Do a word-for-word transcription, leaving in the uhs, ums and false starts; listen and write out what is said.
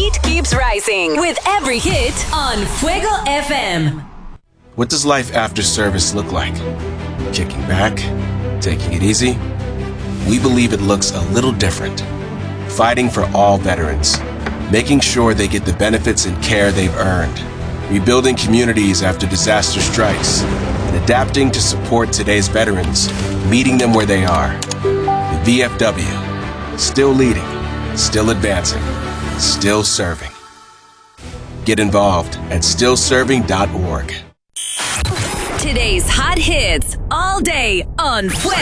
beat keeps rising with every hit on Fuego F M. What does life after service look like? Kicking back? Taking it easy? We believe it looks a little different. Fighting for all veterans. Making sure they get the benefits and care they've earned. Rebuilding communities after disaster strikes. And adapting to support today's veterans, meeting them where they are. The V F W. Still leading. Still advancing. Still serving. Get involved at still serving dot org. Today's hot hits all day on Fuego.